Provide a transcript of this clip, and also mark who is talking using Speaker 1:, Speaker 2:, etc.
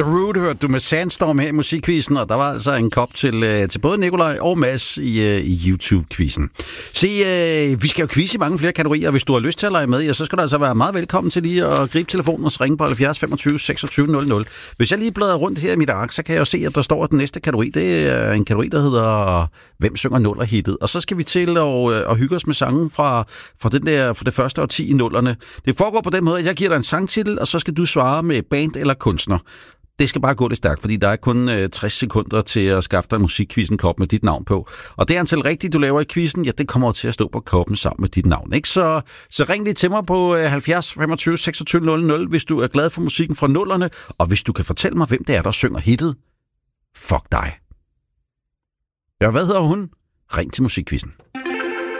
Speaker 1: The Root hørte du med Sandstorm her i musikquizzen, og der var altså en kop til både Nikolaj og Mads i YouTube-quizzen. Se, vi skal jo quizze i mange flere kategorier, og hvis du har lyst til at lege med, ja, så skal du altså være meget velkommen til lige at gribe telefonen og ringe på 70 25 26 00. Hvis jeg lige bladrer rundt her i mit ark, så kan jeg jo se, at der står, at den næste kategori, det er en kategori, der hedder Hvem synger nullerhittet? Og så skal vi til at hygge os med sangen fra det første årti i nullerne. Det foregår på den måde, at jeg giver dig en sangtitel, og så skal du svare med band eller kunstner. Det skal bare gå lidt stærkt, fordi der er kun 60 sekunder til at skaffe dig en musikquizzen-kop med dit navn på. Og det antal rigtigt, du laver i quizzen, ja, det kommer til at stå på koppen sammen med dit navn. Ikke? Så ring lige til mig på 70 25 26 00, hvis du er glad for musikken fra nullerne, og hvis du kan fortælle mig, hvem det er, der synger hittet. Fuck dig. Ja, hvad hedder hun? Ring til musikquizzen.